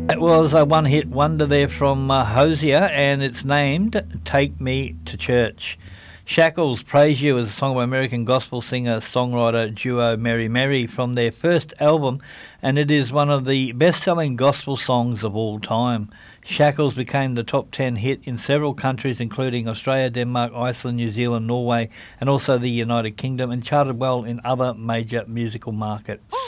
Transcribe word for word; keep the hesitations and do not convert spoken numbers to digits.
It was a one-hit wonder there from uh, Hosier, and it's named Take Me to Church. Shackles, Praise You is a song by American gospel singer-songwriter duo Mary Mary from their first album, and it is one of the best-selling gospel songs of all time. Shackles became the top ten hit in several countries, including Australia, Denmark, Iceland, New Zealand, Norway, and also the United Kingdom, and charted well in other major musical markets.